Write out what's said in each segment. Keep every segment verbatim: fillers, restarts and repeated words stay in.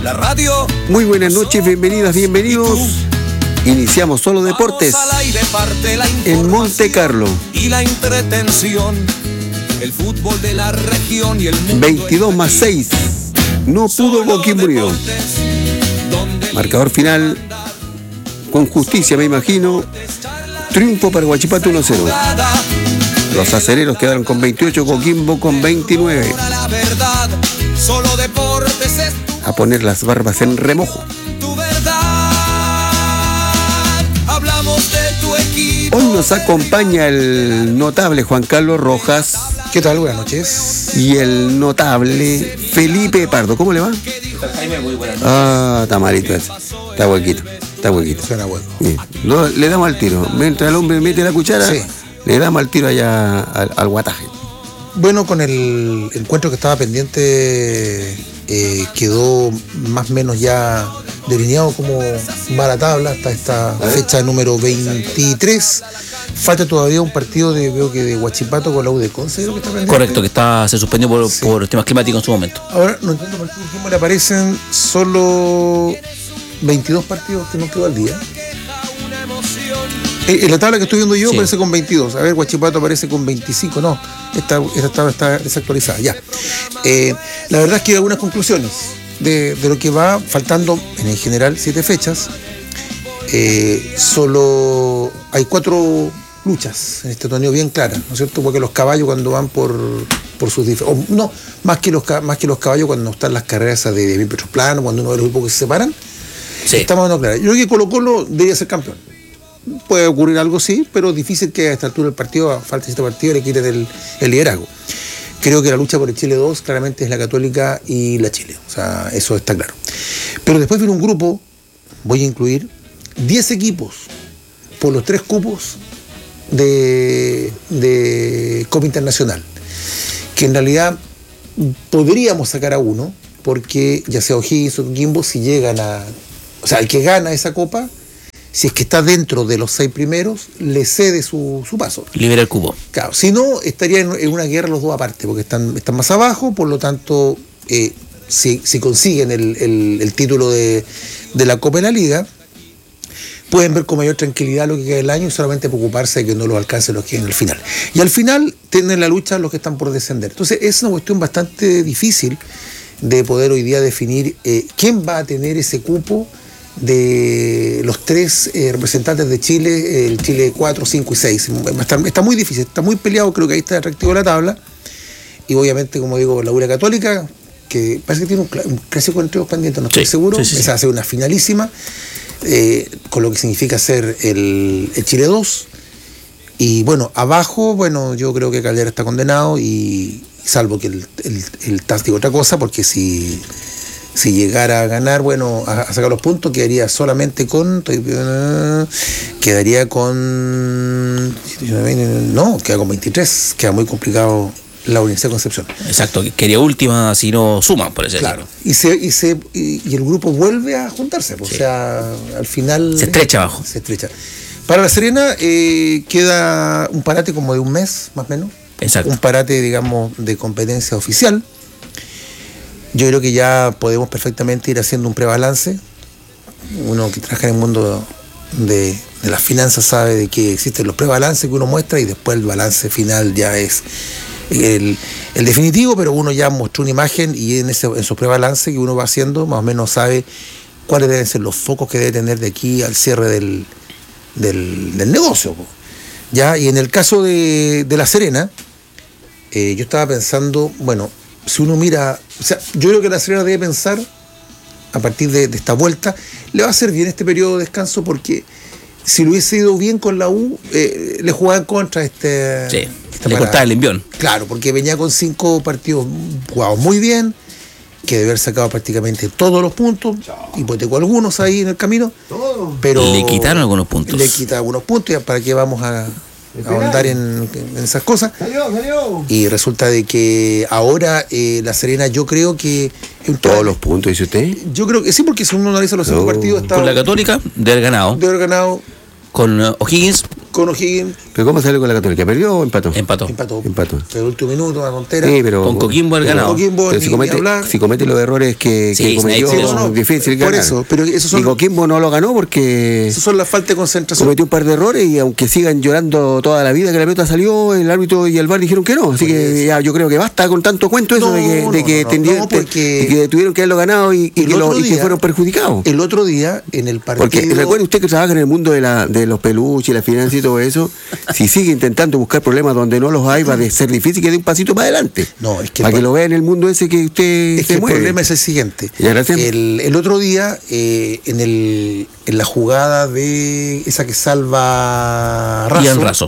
La radio. Muy buenas noches, bienvenidas, bienvenidos. Iniciamos Solo Deportes en Monte Carlo. Y la entretención, el fútbol de la región y el mundo. veintidós más seis. No pudo Coquimbo. Marcador final, con justicia me imagino. Triunfo para Huachipato uno cero. Los acereros quedaron con veintiocho, Coquimbo con veintinueve. A poner las barbas en remojo. Hoy nos acompaña el notable Juan Carlos Rojas. ¿Qué tal? Buenas noches. Y el notable Felipe Pardo. ¿Cómo le va? Jaime, muy buenas noches. Ah, está malito ese. Está huequito. Está huequito. Suena hueco. Sí. No, le damos al tiro. Mientras el hombre mete la cuchara, sí, le damos al tiro allá al, al guataje. Bueno, con el encuentro que estaba pendiente, eh, quedó más o menos ya delineado como va la tabla hasta esta fecha número veintitrés. Falta todavía un partido de, veo que de Huachipato con la U de Conce, creo que está pendiente. Correcto, que está, se suspendió por, sí. por temas climáticos en su momento. Ahora, no entiendo por qué último le aparecen solo veintidós partidos que no quedó al día. En la tabla que estoy viendo yo, sí, aparece con veintidós. A ver, Huachipato aparece con veinticinco. No, esta, esta tabla está desactualizada. Ya. Eh, la verdad es que hay algunas conclusiones de, de lo que va faltando en general siete fechas. Eh, solo hay cuatro luchas en este torneo bien claras, ¿no es cierto? Porque los caballos cuando van por, por sus diferentes... No, más que, los, más que los caballos cuando están las carreras de, de mil metros planos, cuando uno ve los grupos que se separan, sí, está más o menos clara. Yo creo que Colo Colo debería ser campeón. Puede ocurrir algo, sí, pero difícil que a esta altura del partido, a falta de este partido, le quiten el, el liderazgo. Creo que la lucha por el Chile dos claramente es la Católica y la Chile. O sea, eso está claro. Pero después viene un grupo, voy a incluir, diez equipos por los tres cupos de, de Copa Internacional. Que en realidad podríamos sacar a uno, porque ya sea O'Higgins o Coquimbo, si llegan a... O sea, el que gana esa copa, si es que está dentro de los seis primeros, le cede su, su paso. Libera el cupo. Claro, si no, estaría en, en una guerra los dos aparte, porque están, están más abajo, por lo tanto, eh, si, si consiguen el, el, el título de, de la Copa de la Liga, pueden ver con mayor tranquilidad lo que queda del año y solamente preocuparse de que no los alcance los que en el final. Y al final tienen la lucha los que están por descender. Entonces es una cuestión bastante difícil de poder hoy día definir eh, quién va a tener ese cupo de los tres eh, representantes de Chile, el Chile cuatro, cinco y seis. Está, está muy difícil, está muy peleado, creo que ahí está atractivo la tabla. Y obviamente, como digo, la U Católica, que parece que tiene un, un clásico entre los pendientes, no estoy sí, seguro. Sí, sí, Esa va a ser una finalísima, eh, con lo que significa ser el, el Chile dos. Y bueno, abajo, bueno, yo creo que Caldera está condenado, y salvo que el, el, el T A S diga otra cosa, porque si... Si llegara a ganar, bueno, a, a sacar los puntos, quedaría solamente con... Quedaría con... No, queda con veintitrés. Queda muy complicado la Universidad de Concepción. Exacto, quería última si no suman, por eso. Claro, y, se, y, se, y, y el grupo vuelve a juntarse, pues, sí. O sea, al final... Se estrecha abajo. Se estrecha. Para La Serena eh, queda un parate como de un mes, más o menos. Exacto. Un parate, digamos, de competencia oficial. Yo creo que ya podemos perfectamente ir haciendo un prebalance. Uno que trabaja en el mundo de, de las finanzas sabe de que existen los prebalances que uno muestra y después el balance final ya es el, el definitivo, pero uno ya mostró una imagen y en, ese, en esos prebalances que uno va haciendo más o menos sabe cuáles deben ser los focos que debe tener de aquí al cierre del, del, del negocio. ¿Ya? Y en el caso de, de La Serena, eh, yo estaba pensando, bueno, si uno mira, o sea, yo creo que La Serena debe pensar, a partir de, de esta vuelta, le va a hacer bien este periodo de descanso, porque si lo hubiese ido bien con la U, eh, le jugaban contra este... Sí, le cortaba el envión. Claro, porque venía con cinco partidos jugados muy bien, que debe haber sacado prácticamente todos los puntos, hipotecó algunos ahí en el camino, pero... Le quitaron algunos puntos. Le quitaron algunos puntos, y para qué vamos a... ahondar en, en esas cosas. Salió, salió. Y resulta de que ahora eh, La Serena, yo creo que en todos los puntos, dice usted. Yo creo que sí, porque si uno analiza los cinco no. partidos, está con la Católica de haber ganado, de haber ganado con uh, O'Higgins, con O'Higgins, ¿Pero cómo salió con la Católica? ¿Perdió o empató? Empató. Empató. Empató. Pero el último minuto, una tontera. Sí, pero, Con Coquimbo el pero- ganado. Coquimbo, pero ni- si, comete, ni hablar. si comete los errores que, Sí, que sí, cometió, sí, no, no, es difícil por ganar. eso, pero esos son- y Coquimbo no lo ganó porque Esas son las faltas de concentración. cometió un par de errores y aunque sigan llorando toda la vida que la pelota salió, el árbitro y el V A R dijeron que no. Así Por que eso. ya yo creo que basta con tanto cuento eso No, de que, de no, que, no, tendrían- no, porque- de que tuvieron que haberlo ganado y, y El que, lo- otro y que día- fueron perjudicados. El otro día, en el partido. Porque recuerde usted que trabaja en el mundo de, la, de los peluches, la finanzas y todo eso. Si sigue intentando buscar problemas donde no los hay, va a ser difícil que dé un pasito para adelante. No, es que para el- que lo vea en el mundo ese que usted Es se que el mueve. problema es el siguiente. Ya, gracias. El, el otro día, eh, en, el, en la jugada de esa que salva Razo, Ian Razo.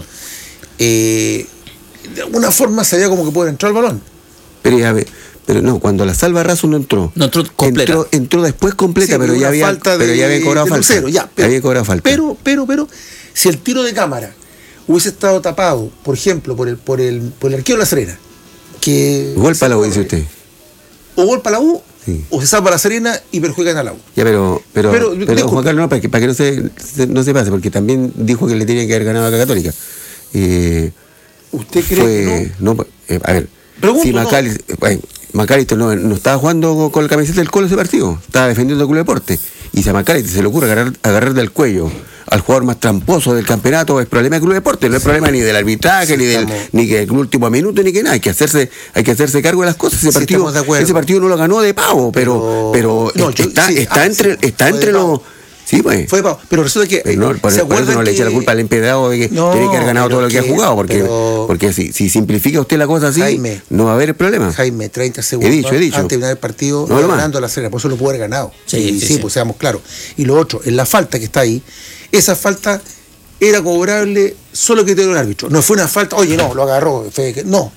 eh, de alguna forma se veía como que puede entrar el balón. Pero ya ve, pero no, cuando la salva Razo no entró. No entró completa. Entró, entró después completa, Sí, pero, una ya había, falta pero de- ya había cobrado de falta. Lucero, ya, pero, había cobrado falta. Pero, pero, pero, si el tiro de cámara hubiese estado tapado, por ejemplo, por el, por el, por el arquero de La Serena, que. Gol para la U, dice usted. O gol para la U, Sí. o se salva La Serena y perjudican a la U. Ya, pero, pero, Pero, pero, disculpe. Juan Carlos, no, para que, para que no, se, se- no se pase, porque también dijo que le tenía que haber ganado a la Católica. Eh, ¿Usted cree fue, que no? no? eh, a ver, Pregunto, si no. Macalister, eh, Macalister no, no estaba jugando con, con la camiseta del Colo ese partido, estaba defendiendo el Club Deporte. Y si a Macalister se le ocurre agarrar, agarrar del cuello al jugador más tramposo del campeonato, es problema del Club Deporte, no es problema ni del arbitraje, Sí, ni del estamos- ni que el último minuto, ni que nada. Hay que hacerse, hay que hacerse cargo de las cosas. Ese Sí, partido, estamos de acuerdo. ese partido no lo ganó de pavo, pero, Pero- pero, no, yo- está, sí, está ah, entre, sí, está fue entre de los. pavo. Sí, pues. Fue de pavo. Pero resulta que. Pero no, por, ¿se por eso acuerdan no le echa la que- culpa al empedrado de que No, tiene que haber ganado pero todo lo que ha que- jugado, porque, pero- porque si, si simplifica usted la cosa así, Jaime, no va a haber problema. Jaime, treinta segundos He dicho, he dicho. antes de terminar el partido, No, iba lo más. ganando La Serena, por eso lo pudo haber ganado. Sí, y, sí, sí, sí. pues seamos claros. Y lo otro, en la falta que está ahí, esa falta era cobrable solo que te dio el árbitro. No fue una falta, oye, no, lo agarró. Fue que- no.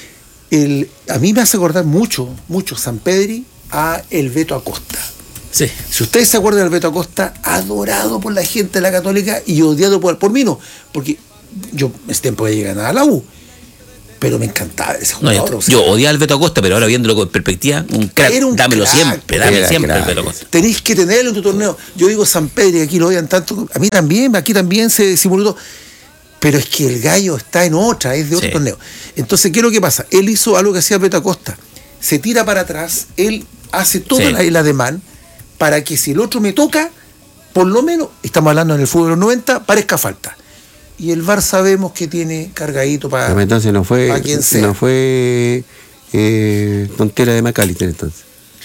El, a mí me hace acordar mucho, mucho San Pedri a el Beto Acosta. Sí. Si ustedes se acuerdan del Beto Acosta, adorado por la gente de la Católica y odiado por, por mí no, porque yo en ese tiempo llegué a ganar a la U, pero me encantaba ese No, jugador. yo, o sea, yo odiaba al Beto Acosta, pero ahora viéndolo con perspectiva, un crack. Era un dámelo crack, siempre, dame era siempre crack. el Beto Acosta. tenéis que tenerlo en tu torneo. Yo digo San Pedro, y aquí lo odian tanto, a mí también, aquí también se simuló todo. Pero es que el gallo está en otra, es de otro Sí. torneo. Entonces, ¿qué es lo que pasa? Él hizo algo que hacía Beto Acosta. Se tira para atrás, él hace toda Sí. la, el ademán para que si el otro me toca, por lo menos, estamos hablando en el fútbol de los noventa, parezca falta. Y el V A R sabemos que tiene cargadito para, Pero entonces no fue, para quien sea. no fue eh, tontera de Macalister entonces.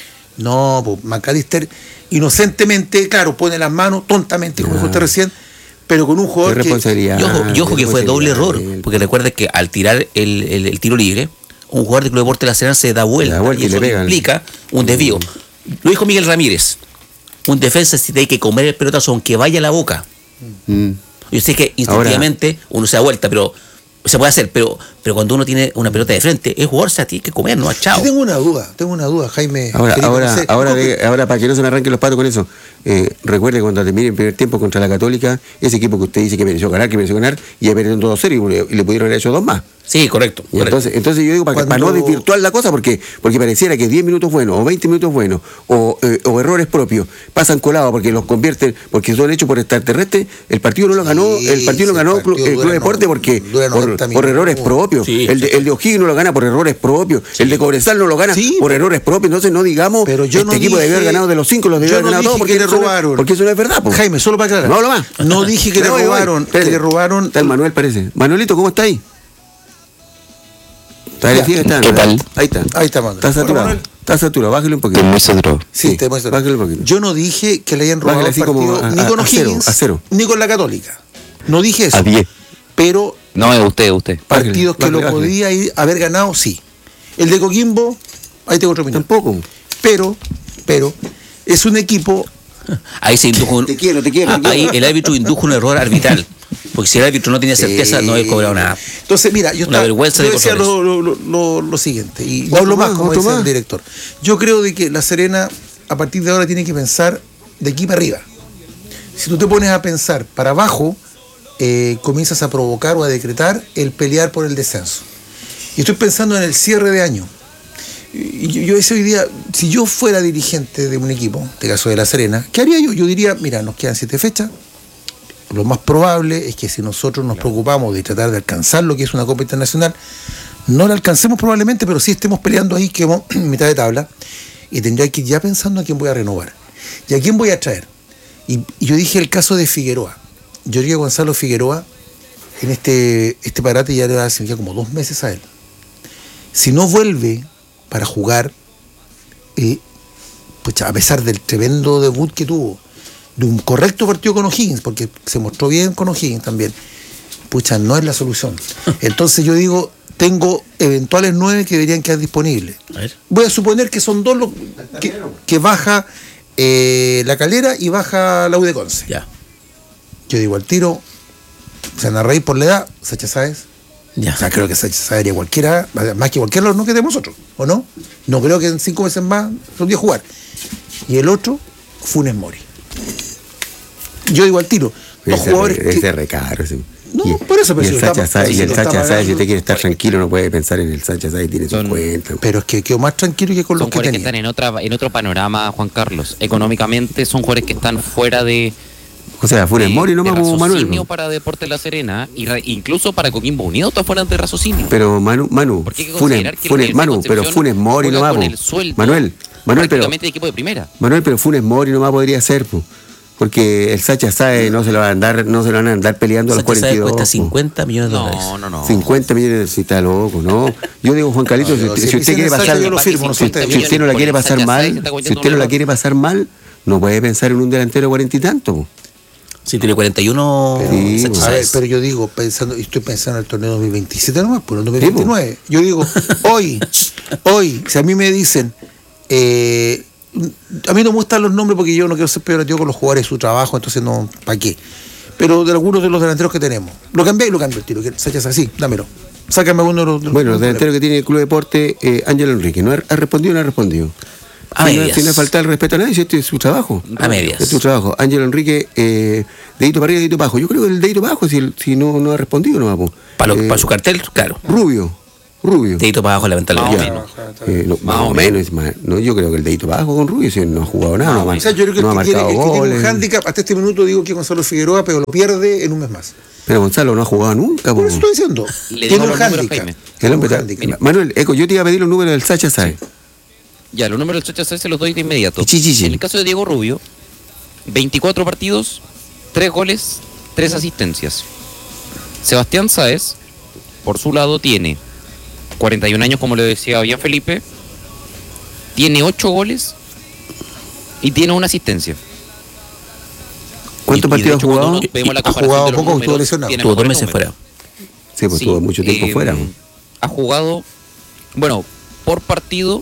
No, pues McAllister inocentemente, claro, pone las manos tontamente, como Ah. dijo usted recién, pero con un Qué jugador que... responsabilidad. Y ojo, y ojo qué que fue doble error, responsabilidad. porque recuerda que al tirar el, el- el tiro libre, un jugador de Club Deportes La Serena se da vuelta, Da vuelta y y le eso pegan. implica un desvío. Lo dijo Miguel Ramírez, un defensa si tiene que comer el pelotazo aunque vaya a la boca. Mm. Yo sé que instintivamente uno se da vuelta, pero se puede hacer, pero pero cuando uno tiene una pelota de frente, el jugador se tiene que comer, no chao. Yo tengo una duda, tengo una duda, Jaime. Ahora, querido, ahora, no sé, ahora, ¿cómo que- de- ahora para que no se me arranquen los patos con eso, eh, recuerde cuando termine el primer tiempo contra la Católica, ese equipo que usted dice que mereció ganar, que mereció ganar, y ya perdieron dos cero y, le- y le pudieron haber hecho dos más. Sí, correcto. Y correcto. entonces, entonces yo digo, para, que- para no Cuando- desvirtuar la cosa, porque, porque pareciera que diez minutos buenos o veinte minutos buenos o, eh, o errores propios pasan colados porque los convierten, porque son hechos por extraterrestres, el partido no lo ganó, Sí, el partido sí, lo ganó el partido Clu- el dura Club Deporte no- porque dura por, noventa por errores minutos. propios. Sí, el, de, sí. el de O'Higgins no lo gana por errores propios. El de Cobresal no lo gana Sí, por pero- errores propios. Entonces no digamos, Pero yo este no equipo dije- debió haber ganado de los cinco, los debió yo haber no ganado todos dije porque que le eso no es- robaron. porque eso no es verdad. Po. Jaime, solo para aclarar. No hablo más. No dije que le Me voy, me voy. robaron, que Espérate. le robaron. Está el Manuel, parece. Manuelito, ¿cómo está ahí? Está Ya. ahí, está, ¿Qué ¿no? tal? Ahí está. Ahí está, Manuel. Está saturado. Manuel. Está saturado, bájale un poquito. Estoy muy saturado. Sí, Sí, te muestro. bájale un poquito. Yo no dije que le hayan robado Bájale el así como partido a- ni a- con a cero, O'Higgins, a cero. ni con la Católica. No dije eso. A diez. Pero No, es usted, es usted. Bájale, partidos que bájale, lo bájale. podía ir- haber ganado, sí. El de Coquimbo, ahí tengo otro minuto. Tampoco. Pero, pero, es un equipo. Ahí se indujo un, Te quiero, te quiero, Ah, te quiero. ahí el árbitro indujo un error arbitral. Porque si el árbitro no tenía certeza, no había cobrado nada. Entonces, mira, yo, Una estaba- vergüenza yo de decía lo, controles. lo- lo- lo siguiente, y no Otro hablo más, más, como otro dice el más. director. Yo creo de que La Serena, a partir de ahora, tiene que pensar de aquí para arriba. Si tú te pones a pensar para abajo, eh, comienzas a provocar o a decretar el pelear por el descenso. Y estoy pensando en el cierre de año. Y yo, yo ese hoy día, si yo fuera dirigente de un equipo, en este caso de La Serena, ¿qué haría yo? Yo diría, mira, nos quedan siete fechas, lo más probable es que si nosotros nos preocupamos de tratar de alcanzar lo que es una Copa Internacional, no la alcancemos probablemente, pero sí estemos peleando ahí, que vamos en mitad de tabla, y tendría que ir ya pensando a quién voy a renovar y a quién voy a traer. Y, y yo dije el caso de Figueroa. Yo diría Gonzalo Figueroa, en este, este parate ya le va a hacer ya como dos meses a él. Si no vuelve para jugar, eh, pues a pesar del tremendo debut que tuvo, de un correcto partido con O'Higgins, porque se mostró bien con O'Higgins también, pucha, no es la solución. Entonces yo digo, tengo eventuales nueve que deberían quedar disponibles. A ver. Voy a suponer que son dos los que, que baja eh, La Calera y baja la U de Conce. Ya. Yo digo al tiro, se van a reír por la edad, Sacha Sáez. Ya. O sea, creo que Sacha Sáez haría cualquiera, más que cualquiera no que de nosotros, ¿o no? No creo que en cinco meses más podría jugar. Y el otro, Funes Mori. Yo digo al tiro, los ese jugadores. Ese que... recaro, ese. No, y, por eso, pero y si el lo Sacha está- Sáez, y si el lo Sacha está Sáez, si pagando- usted quiere estar tranquilo, no puede pensar en el Sacha Sáez, tiene sus Son- cuentas. Pero es que quedó más tranquilo que con Son los que jugadores que tenía. están en otra en otro panorama, Juan Carlos. Económicamente son jugadores que están fuera de, O sea, Funes de- Mori de nomás como Manuel. raciocinio ¿no? para Deportes La Serena y re- incluso para Coquimbo Unido está fuera de raciocinio. Pero Manu, Manu, Porque hay que Funes, considerar que la Funes, Universidad de Manu, pero Concepción Funes Mori juega nomás, con po. el sueldo Manuel, Manuel, pero prácticamente de equipo de primera. Manuel, pero Funes Mori nomás podría ser, po. Porque el Sacha Sáez no se lo van a andar, no se lo van a andar peleando a los Sacha Sáez cuarenta y dos. cuesta po. cincuenta millones de dólares. No, no, no. cincuenta millones, si está loco, ¿no? Yo digo, Juan Carlitos, No, si, yo- usted- si si usted dicen quiere el Sacha, pasar, yo lo firmo, no sé si, usted. si usted no la Por quiere el pasar Sacha mal, Sáez se está si cometiendo usted no un la error. quiere pasar mal, no puede pensar en un delantero de cuarenta y tanto, po. Sí, tiene cuarenta y uno. Sí, Sacha pues. A ver, Sáez. pero yo digo, pensando, estoy pensando en el torneo dos mil veintisiete nomás, por el dos mil veintinueve. Yo digo, hoy, hoy, si a mí me dicen, eh, a mí no me gustan los nombres porque yo no quiero ser peyorativo con los jugadores, su trabajo, entonces no, ¿para qué? Pero de algunos de los delanteros que tenemos, lo cambié y lo cambio el tiro, que Sacha Sáez, sí, dámelo. Sácame uno de los. de los- Bueno, los de los- delanteros que tiene el Club Deporte, eh, Ángelo Enrique, ¿no ha, ha respondido o no ha respondido? A Si no, medias. si no falta el respeto a nadie, si este es su trabajo. A medias. Es su trabajo. Ángelo Enrique, eh, dedito para arriba, dedito para abajo. Yo creo que el dedito para abajo, si, el- si no, no ha respondido, no va. po. Para, lo- Eh, para su cartel, claro. Rubio, Rubio. Dedito para abajo, lamentablemente. Más o Ya. menos. Eh, no, más, o menos. es más- no, yo creo que el dedito para abajo con Rubio, si no ha jugado nada, no, ha- O sea, yo creo que no ha el que, tiene, marcado el que tiene un goles. handicap, hasta este minuto digo que Gonzalo Figueroa, pero lo pierde en un mes más. Pero Gonzalo no ha jugado nunca. Por po. eso estoy diciendo. Le Tiene digo un los números, handicap. Jaime. El Tiene hombre un está- handicap. Manuel, Eco, yo te iba a pedir los números del Sacha Sáez. Ya, los números del Sacha Sáez se los doy de inmediato. Sí, sí, sí. En el caso de Diego Rubio, veinticuatro partidos, tres goles, tres asistencias. Sebastián Sáez, por su lado, tiene cuarenta y un años, como le decía bien Felipe, tiene ocho goles y tiene una asistencia. ¿Cuántos Y- y de partidos ha hecho, cuando jugado? uno vemos la Ha comparación jugado de los poco, estuvo números, lesionado. tiene Tuvo dos mejores meses números. fuera. Sí, pues Sí, estuvo mucho tiempo eh, fuera. po. Ha jugado, bueno, por partido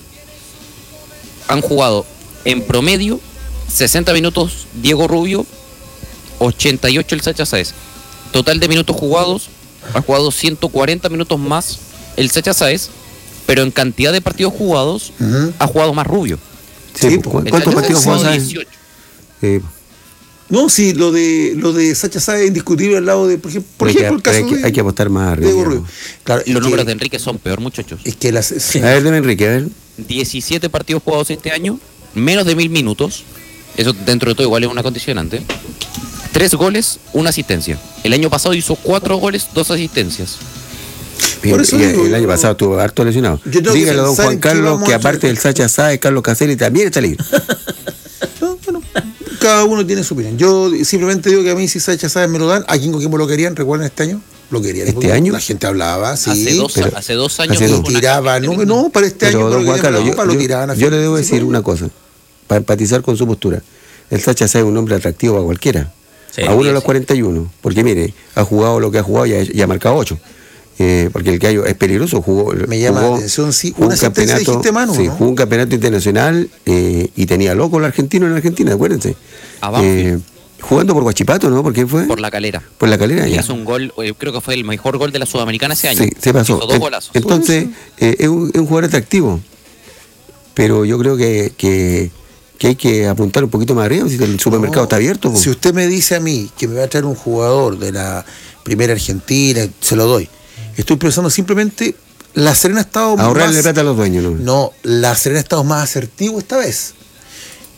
han jugado en promedio sesenta minutos Diego Rubio, ochenta y ocho el Sacha Sáez. Total de minutos jugados, ha jugado ciento cuarenta minutos más el Sacha Sáez, pero en cantidad de partidos jugados Ujú. ha jugado más Rubio. Sí, Sí, po. po. El ¿Cuántos Sacha partidos Sáez ha jugó jugado Sáez? dieciocho. Eh, No, sí, lo de lo de Sacha Sáez es indiscutible al lado de, por ejemplo, por hay, que, ejemplo el caso hay, que, de, hay que apostar más de arriba. Diego Rubio. Claro, Los es números que- de Enrique son peor, muchachos. Es que las, sí. A ver, deme Enrique, a ver. diecisiete partidos jugados este año, menos de mil minutos. Eso dentro de todo igual es una condicionante. Tres goles, una asistencia. El año pasado hizo cuatro goles, dos asistencias. Y, Por eso y digo, el año yo- pasado estuvo harto lesionado. Yo tengo que Dígale a don pensar Juan en qué Carlos vamos que a aparte hacer. del Sacha Sáez, Carlos Caselli también está libre. No, bueno, cada uno tiene su opinión. Yo simplemente digo que a mí si Sacha Sáez me lo dan, aquí en Coquimbo lo querían, recuerden este año, lo querían. ¿Este Porque año? La gente hablaba, sí, hace, dos, pero- hace dos años. hace hubo dos. una tiraba, campaña no, de- no, para este Pero año, don pero Juan que Carlos, no, yo, para lo yo- tiraban a yo le fin. debo Sí, decir no. una cosa, para empatizar con su postura. El Sacha Sáez es un hombre atractivo para cualquiera. Sí, a uno de sí, los sí. cuarenta y uno. Porque mire, ha jugado lo que ha jugado y ha, y ha marcado ocho. Eh, porque el Gallo es peligroso, jugó, Me llama jugó- la atención, sí, jugó una un asistencia campeonato, dijiste, Manu, sí, ¿no? jugó un campeonato internacional eh, y tenía loco el argentino en Argentina, acuérdense. A Banfield. Eh, jugando por Guachipato, ¿no? ¿Por qué fue? Por la calera. Por la Calera, Y ya. hizo un gol, eh, creo que fue el mejor gol de la Sudamericana ese año. Sí, se pasó. Hizo dos En- golazos. Entonces, eh, es, un, es un jugador atractivo. Pero yo creo que, que, que hay que apuntar un poquito más arriba, si el supermercado No, está abierto. po. Si usted me dice a mí que me va a traer un jugador de la primera Argentina, se lo doy. Estoy pensando simplemente, La Serena ha estado Ahorrarle más... plata a los dueños, ¿no? No, La Serena ha estado más asertivo esta vez.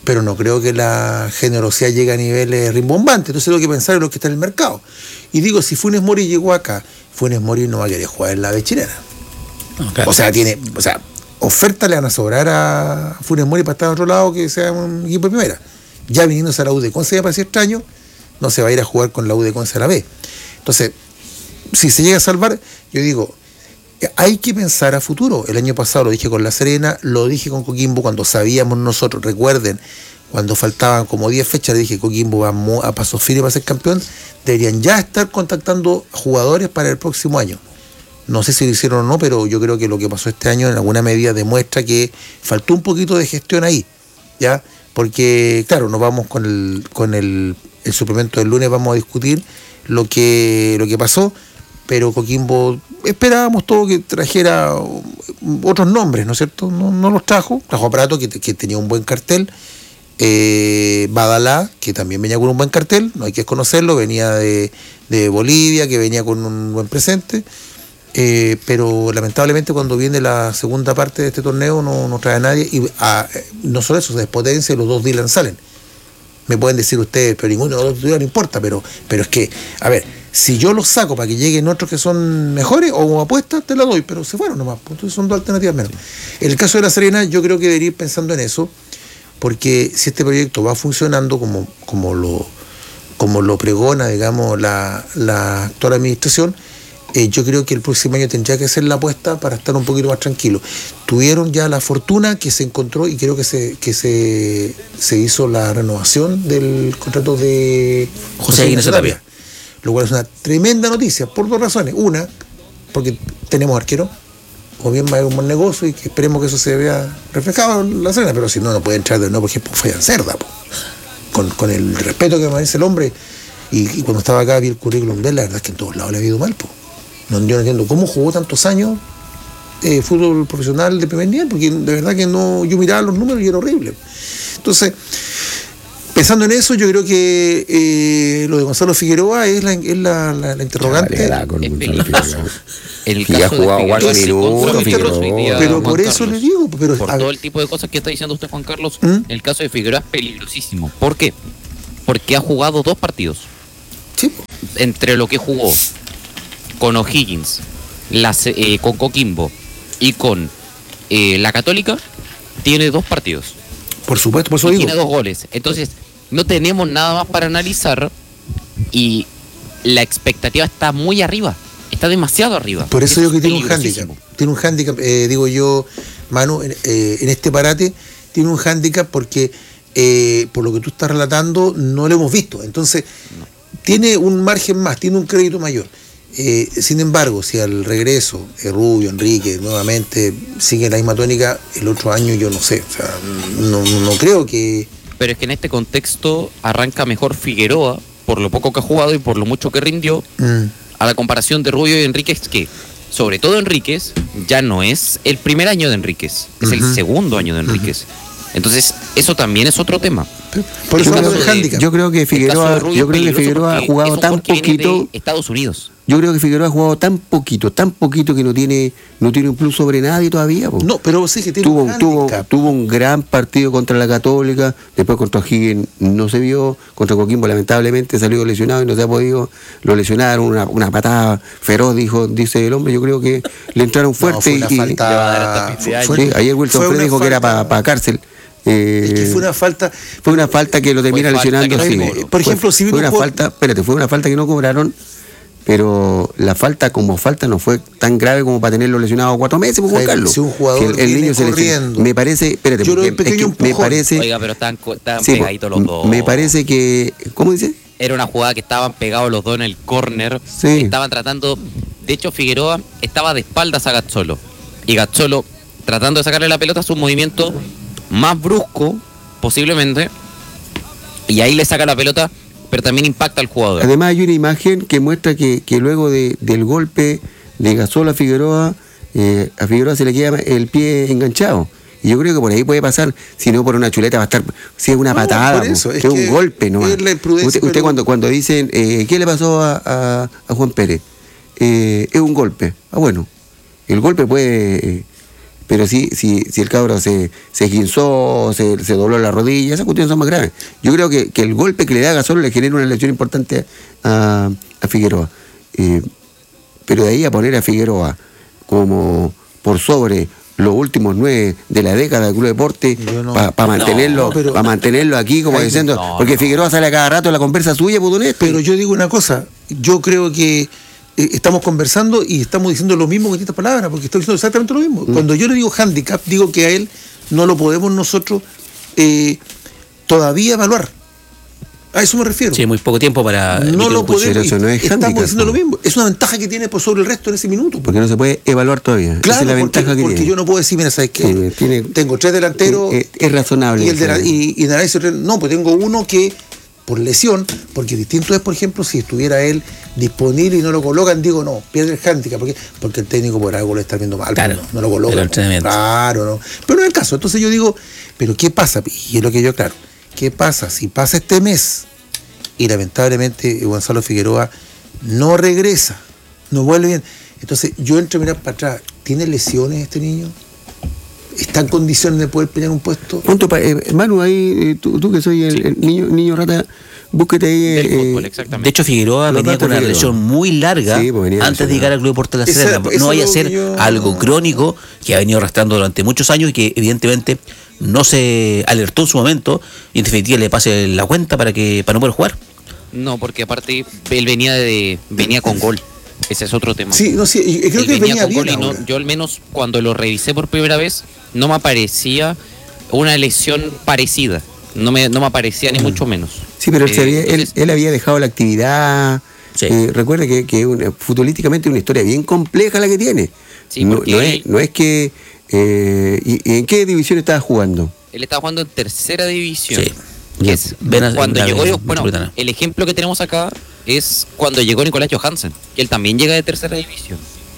pero no creo que la generosidad llegue a niveles rimbombantes. Entonces tengo que pensar en lo que está en el mercado. Y digo, si Funes Mori llegó acá, Funes Mori no va a querer jugar en la B chilena. No, claro. O sea, tiene, o sea, oferta le van a sobrar a Funes Mori para estar en otro lado que sea un equipo de primera. Ya viniéndose a la U de Conce ya parecía extraño, no se va a ir a jugar con la U de Conce a la B. Entonces, si se llega a salvar, yo digo, hay que pensar a futuro. El año pasado lo dije con La Serena, lo dije con Coquimbo cuando sabíamos nosotros, recuerden, cuando faltaban como diez fechas, le dije Coquimbo va a paso firme para ser campeón, deberían ya estar contactando jugadores para el próximo año. No sé si lo hicieron o no, pero yo creo que lo que pasó este año en alguna medida demuestra que faltó un poquito de gestión ahí, ¿ya? Porque, claro, nos vamos con el con el, el suplemento del lunes, vamos a discutir lo que, lo que pasó, pero Coquimbo esperábamos todo que trajera otros nombres, ¿no es cierto? No, no los trajo, trajo a Prato, que, que tenía un buen cartel, eh, Badalá, que también venía con un buen cartel, no hay que desconocerlo, venía de, de Bolivia, que venía con un buen presente, eh, pero lamentablemente cuando viene la segunda parte de este torneo no, no trae a nadie, y a, no solo eso, se despotencia y los dos Dylan salen. Me pueden decir ustedes, pero ninguno de los dos no importa, pero, pero es que, a ver, si yo los saco para que lleguen otros que son mejores, o apuestas, te la doy, pero se fueron nomás, entonces son dos alternativas menos. En el caso de La Serena, yo creo que debería ir pensando en eso, porque si este proyecto va funcionando como, como, lo, como lo pregona, digamos, la, la actual administración, eh, yo creo que el próximo año tendría que ser la apuesta para estar un poquito más tranquilo. Tuvieron ya la fortuna que se encontró y creo que se que se, se hizo la renovación del contrato de José Ignacio Tapia, lo cual es una tremenda noticia por dos razones. Una, porque tenemos arquero, o bien va a haber un buen negocio y que esperemos que eso se vea reflejado en La Serena, pero si no, no puede entrar de nuevo, por ejemplo, Fabián Cerda, po. Con, con el respeto que merece el hombre. Y, y cuando estaba acá vi el currículum de él, la verdad es que en todos lados le ha ido mal, po. No, yo no entiendo cómo jugó tantos años eh, fútbol profesional de primer nivel, porque de verdad que no, yo miraba los números y era horrible. Entonces, pensando en eso, yo creo que eh, lo de Gonzalo Figueroa es la, es la, la, la interrogante. Es peligroso. El que ha jugado cuatro minutos, pero por eso le digo, pero por todo el tipo de cosas que está diciendo usted, Juan Carlos, ¿Mm? El caso de Figueroa es peligrosísimo. ¿Por qué? Porque ha jugado dos partidos. Sí. Entre lo que jugó con O'Higgins, la, eh, con Coquimbo y con eh, la Católica, tiene dos partidos. Por supuesto, por eso y digo. Tiene dos goles. Entonces, no tenemos nada más para analizar y la expectativa está muy arriba. Está demasiado arriba. Por eso digo que tiene un hándicap. Tiene un hándicap, eh, digo yo, Manu, eh, en este parate, tiene un hándicap porque, eh, por lo que tú estás relatando, no lo hemos visto. Entonces, no. Tiene un margen más, tiene un crédito mayor. Eh, sin embargo, si al regreso eh, Rubio, Enrique nuevamente sigue la misma tónica, el otro año yo no sé, o sea, no, no creo que... Pero es que en este contexto arranca mejor Figueroa por lo poco que ha jugado y por lo mucho que rindió, mm. a la comparación de Rubio y Enríquez, que sobre todo Enríquez ya no es el primer año de Enríquez, es uh-huh. el segundo año de Enríquez. Uh-huh. Entonces, eso también es otro tema. Por eso yo, de, yo creo que Figueroa, yo creo que Figueroa ha jugado tan poquito. Estados Unidos. Yo creo que Figueroa ha jugado tan poquito, tan poquito que no tiene, no tiene un plus sobre nadie todavía. Po. No, pero sí que tiene tuvo, un tuvo, tuvo un gran partido contra la Católica, después contra O'Higgins no se vio, contra Coquimbo lamentablemente salió lesionado y no se ha podido, lo lesionaron, una, una patada feroz, dijo, dice el hombre, yo creo que le entraron fuerte no, y, falta, y fue, sí, ayer Wilson Fred dijo falta, que era para pa cárcel. Eh, es que fue una falta fue una falta que lo termina lesionando que no sí. Por ejemplo, fue, si fue una juego... falta espérate fue una falta que no cobraron, pero la falta como falta no fue tan grave como para tenerlo lesionado cuatro meses, pues, Juan Carlos. Si un jugador que el, el niño se lesionó. Me parece, espérate, yo porque, es que me parece. Oiga, pero estaban, estaban sí, pegaditos los dos. Me parece que, ¿cómo dice? Era una jugada que estaban pegados los dos en el córner. Sí. Estaban tratando, de hecho Figueroa estaba de espaldas a Gazzolo y Gazzolo tratando de sacarle la pelota, su movimiento más brusco posiblemente, y ahí le saca la pelota, pero también impacta al jugador. Además hay una imagen que muestra que, que luego de, del golpe de Gazzolo a Figueroa, eh, a Figueroa se le queda el pie enganchado. Y yo creo que por ahí puede pasar, si no por una chuleta va a estar, si es una no, patada, eso, es, es un golpe, ¿no? Usted, usted pero... cuando, cuando dicen, eh, ¿qué le pasó a, a, a Juan Pérez? Eh, es un golpe. Ah, bueno, el golpe puede... pero si, si, si el cabro se, se esguinzó, se, se dobló la rodilla, esas cuestiones son más graves. Yo creo que, que el golpe que le da a Gasol le genera una lesión importante a, a Figueroa. Eh, pero de ahí a poner a Figueroa como por sobre los últimos nueve de la década del Club Deporte no, para pa mantenerlo, no, pero, para mantenerlo aquí como ay, diciendo, no, porque no. Figueroa sale a cada rato en la conversa suya, putonés. Pero yo digo una cosa, yo creo que eh, estamos conversando y estamos diciendo lo mismo con distintas palabras, porque estoy diciendo exactamente lo mismo. Mm. Cuando yo le digo handicap, digo que a él no lo podemos nosotros eh, todavía evaluar. A eso me refiero. Sí, muy poco tiempo para... No lo podemos. Eso no es estamos handicap, diciendo ¿no? lo mismo. Es una ventaja que tiene por sobre el resto en ese minuto. Porque no se puede evaluar todavía. Claro, esa es la porque, ventaja que porque tiene. yo no puedo decir, mira, ¿sabes qué? Sí, tiene- tengo tres delanteros. Es, es razonable. Y el de la, eso. y, y de la- ese- no, pues tengo uno que por lesión, porque distinto es, por ejemplo, si estuviera él disponible y no lo colocan, digo, no, pierde el handicap, porque, porque el técnico por algo lo está viendo mal, Claro, no, no lo coloca. el entrenamiento. Claro, no. Pero no es el caso. Entonces yo digo, pero ¿qué pasa? Y es lo que yo, claro, ¿qué pasa? Si pasa este mes y lamentablemente Gonzalo Figueroa no regresa, no vuelve bien, entonces yo entro a mirar para atrás, ¿tiene lesiones este niño? ¿Está en condiciones de poder pelear un puesto? ¿Cuánto pa- eh, Manu, ahí, eh, tú, tú que soy el, el niño, niño rata, búsquete ahí. Del eh, fútbol, De exactamente. hecho, Figueroa Los venía datos con una de Figueroa. lesión muy larga Sí, pues venía antes de lesionado. llegar al Club Deportes de la Esa- Serena. eso No vaya a es lo ser que yo- algo crónico que ha venido arrastrando durante muchos años y que evidentemente no se alertó en su momento y en definitiva le pase la cuenta para que para no poder jugar. No, porque aparte él venía de venía con gol. Ese es otro tema. Sí, no, sí, y creo Él que venía con bien gol y no- ahora. yo al menos cuando lo revisé por primera vez no me aparecía una lesión parecida. No me, no me aparecía ni mucho menos. Sí, pero él, se Eh, había, él, entonces, él había dejado la actividad. Sí. Eh, recuerde que, que una- futbolísticamente es una historia bien compleja la que tiene. Sí, no, porque no él- es, no es que. Eh, y, y ¿En qué división estaba jugando? él estaba jugando en tercera división. Sí. Que Ya, es ven a- cuando la- llegó, la- bueno, Metropolitana. el ejemplo que tenemos acá es cuando llegó Nicolás Johansen, que él también llega de tercera división.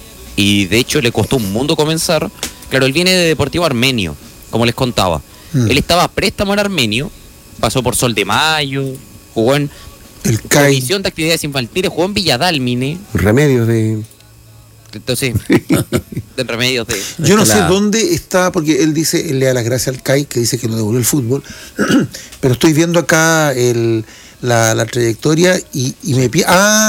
Y de hecho le costó un mundo comenzar. Claro, él viene de Deportivo Armenio, como les contaba. Mm. Él estaba a préstamo en Armenio, pasó por Sol de Mayo, jugó en El C A I. Comisión de Actividades Infantiles, jugó en Villadálmine, Remedios de. entonces, de remedios de... Yo no sé La- dónde está, porque él dice, él le da las gracias al C A I, que dice que no devolvió el fútbol, pero estoy viendo acá el, la, la trayectoria y, y me pide. ¡Ah!